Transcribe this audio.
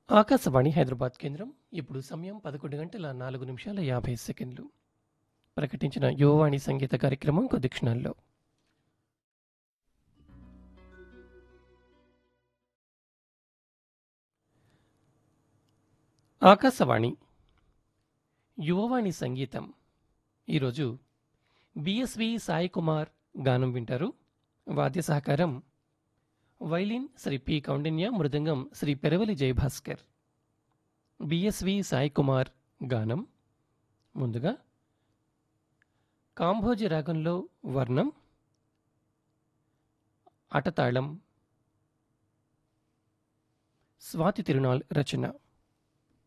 ఆకాశవాణి హైదరాబాద్ కేంద్రం. ఇప్పుడు సమయం 11:04:50. ప్రకటించిన యువవాణి సంగీత కార్యక్రమం కొద్ది క్షణాల్లో. ఆకాశవాణి యువవాణి సంగీతం. ఈరోజు బిఎస్వి సాయి కుమార్ గానం వింటారు. వాద్య సహకారం వైలిన్ శ్రీ పి కౌండిన్య, మృదంగం శ్రీ పెరవలి జయభాస్కర్. బిఎస్వి సాయి కుమార్ గానం. ముందుగా కాంభోజి రాగంలో వర్ణం, అటతాళం, స్వాతి తిరునాళ్ రచన.